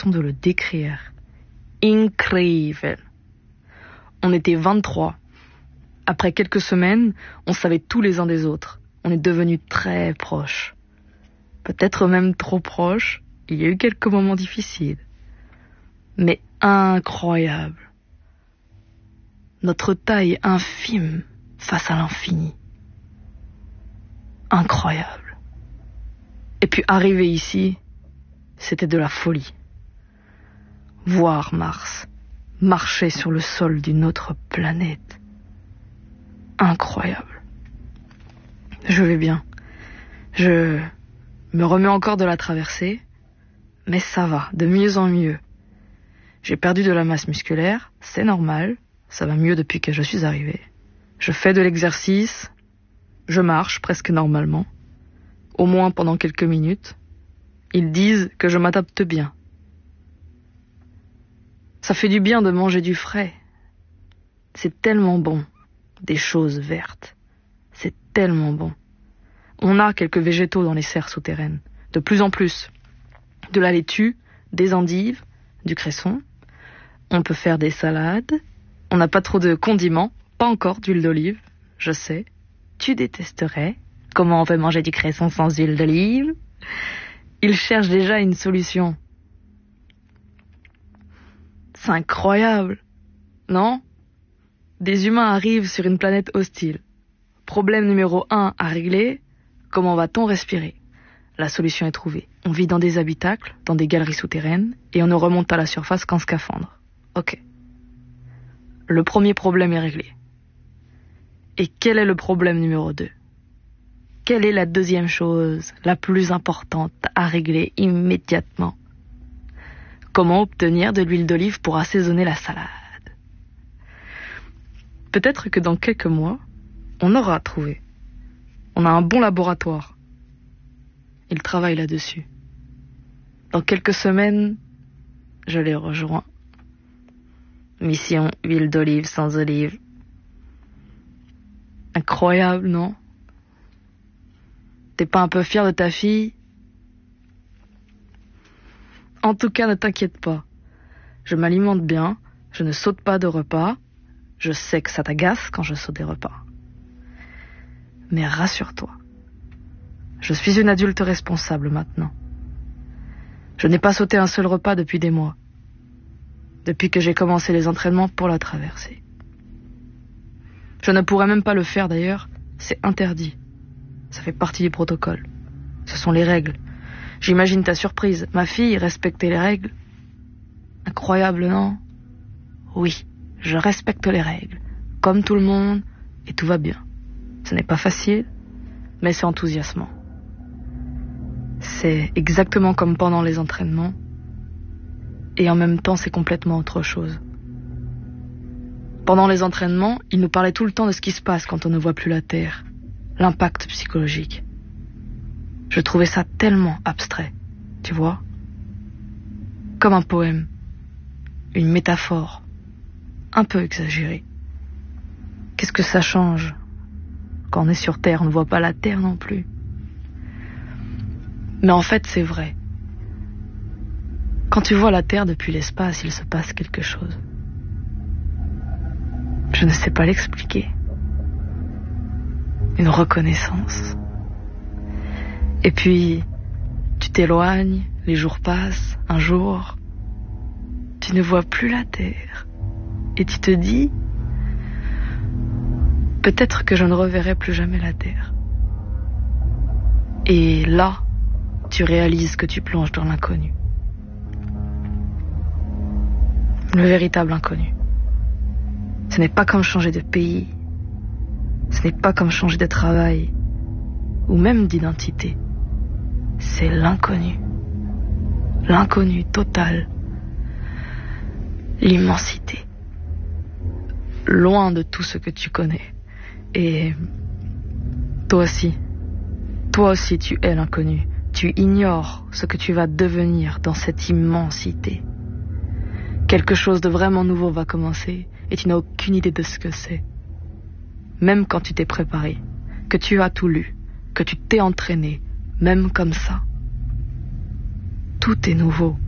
façon de le décrire. Incroyable. On était 23. Après quelques semaines, on savait tous les uns des autres. On est devenus très proches. Peut-être même trop proches. Il y a eu quelques moments difficiles. Mais incroyable. Notre taille infime face à l'infini. Incroyable. Et puis arriver ici, c'était de la folie. Voir Mars, marcher sur le sol d'une autre planète. Incroyable. Je vais bien. Je me remets encore de la traversée, mais ça va, de mieux en mieux. J'ai perdu de la masse musculaire, c'est normal, ça va mieux depuis que je suis arrivé. Je fais de l'exercice, je marche presque normalement, au moins pendant quelques minutes. Ils disent que je m'adapte bien. Ça fait du bien de manger du frais. C'est tellement bon, des choses vertes. C'est tellement bon. On a quelques végétaux dans les serres souterraines, de plus en plus. De la laitue, des endives, du cresson. On peut faire des salades. On n'a pas trop de condiments, pas encore d'huile d'olive, je sais. Tu détesterais. Comment on peut manger du cresson sans huile d'olive? Ils cherchent déjà une solution. C'est incroyable, non? Des humains arrivent sur une planète hostile. Problème numéro 1 à régler, comment va-t-on respirer? La solution est trouvée. On vit dans des habitacles, dans des galeries souterraines, et on ne remonte à la surface qu'en scaphandre. Ok. Le premier problème est réglé. Et quel est le problème numéro 2? Quelle est la deuxième chose, la plus importante à régler immédiatement? Comment obtenir de l'huile d'olive pour assaisonner la salade? Peut-être que dans quelques mois, on aura trouvé. On a un bon laboratoire. Ils travaillent là-dessus. Dans quelques semaines, je les rejoins. Mission huile d'olive sans olive. Incroyable, non? T'es pas un peu fier de ta fille? En tout cas, ne t'inquiète pas. Je m'alimente bien, je ne saute pas de repas. Je sais que ça t'agace quand je saute des repas. Mais rassure-toi. Je suis une adulte responsable maintenant. Je n'ai pas sauté un seul repas depuis des mois. Depuis que j'ai commencé les entraînements pour la traversée. Je ne pourrais même pas le faire d'ailleurs, c'est interdit. Ça fait partie du protocole. Ce sont les règles. J'imagine ta surprise. Ma fille respectait les règles. Incroyable, non? Oui, je respecte les règles. Comme tout le monde, et tout va bien. Ce n'est pas facile, mais c'est enthousiasmant. C'est exactement comme pendant les entraînements. Et en même temps, c'est complètement autre chose. Pendant les entraînements, il nous parlait tout le temps de ce qui se passe quand on ne voit plus la Terre. L'impact psychologique. Je trouvais ça tellement abstrait, tu vois? Comme un poème. Une métaphore. Un peu exagérée. Qu'est-ce que ça change? Quand on est sur Terre, on ne voit pas la Terre non plus. Mais en fait, c'est vrai. Quand tu vois la Terre depuis l'espace, il se passe quelque chose. Je ne sais pas l'expliquer. Une reconnaissance. Et puis, tu t'éloignes, les jours passent, un jour, tu ne vois plus la Terre. Et tu te dis, peut-être que je ne reverrai plus jamais la Terre. Et là, tu réalises que tu plonges dans l'inconnu. Le véritable inconnu. Ce n'est pas comme changer de pays. Ce n'est pas comme changer de travail. Ou même d'identité. C'est l'inconnu. L'inconnu total. L'immensité. Loin de tout ce que tu connais. Et toi aussi tu es l'inconnu. Tu ignores ce que tu vas devenir dans cette immensité. Quelque chose de vraiment nouveau va commencer et tu n'as aucune idée de ce que c'est. Même quand tu t'es préparé, que tu as tout lu, que tu t'es entraîné, même comme ça. Tout est nouveau.